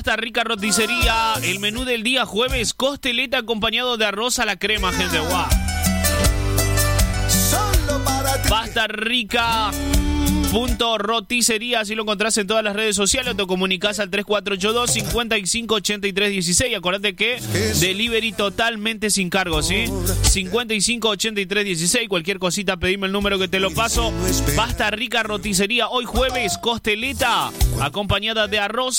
Pasta Rica Roticería, el menú del día jueves, costeleta acompañado de arroz a la crema, gente. Wow. Pasta Rica .roticería, así lo encontrás en todas las redes sociales, o te comunicás al 3482-558316. Acordate que delivery totalmente sin cargo, ¿sí? 558316, cualquier cosita pedime el número que te lo paso. Pasta Rica Roticería, hoy jueves, costeleta acompañada de arroz